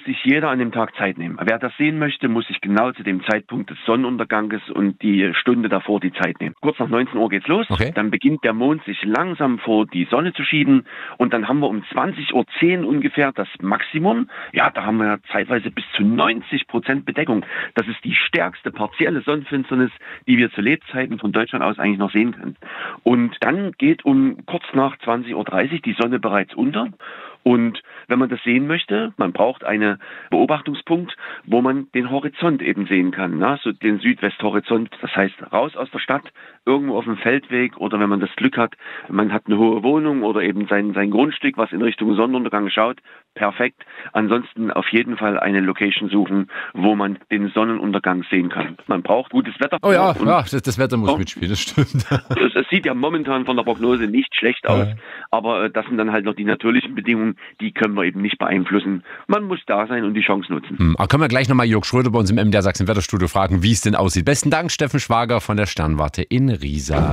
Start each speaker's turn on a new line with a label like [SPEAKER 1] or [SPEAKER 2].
[SPEAKER 1] sich jeder an dem Tag Zeit nehmen. Wer das sehen möchte, muss sich genau zu dem Zeitpunkt des Sonnenunterganges und die Stunde davor die Zeit nehmen. Kurz nach 19 Uhr geht's los, Dann beginnt der Mond sich langsam vor die Sonne zu schieben und dann haben wir um 20:10 Uhr ungefähr das Maximum. Ja, da haben wir ja zeitweise bis zu 90% Bedeckung. Das ist die stärkste partielle Sonnenfinsternis, die wir zu Lebzeiten von Deutschland aus eigentlich noch sehen können. Und dann geht um kurz nach 20:30 Uhr die Sonne bereits unter. Und wenn man das sehen möchte, man braucht einen Beobachtungspunkt, wo man den Horizont eben sehen kann, ne? So den Südwesthorizont, das heißt raus aus der Stadt, irgendwo auf dem Feldweg oder wenn man das Glück hat, man hat eine hohe Wohnung oder eben sein Grundstück, was in Richtung Sonnenuntergang schaut, perfekt. Ansonsten auf jeden Fall eine Location suchen, wo man den Sonnenuntergang sehen kann. Man braucht gutes Wetter.
[SPEAKER 2] Oh ja, das Wetter muss mitspielen, das stimmt.
[SPEAKER 1] Es sieht ja momentan von der Prognose nicht schlecht aus, aber das sind dann halt noch die natürlichen Bedingungen, die können wir eben nicht beeinflussen. Man muss da sein und die Chance nutzen.
[SPEAKER 2] Aber können wir gleich nochmal Jörg Schröder bei uns im MDR Sachsen Wetterstudio fragen, wie es denn aussieht. Besten Dank, Steffen Schwager von der Sternwarte in Riesa.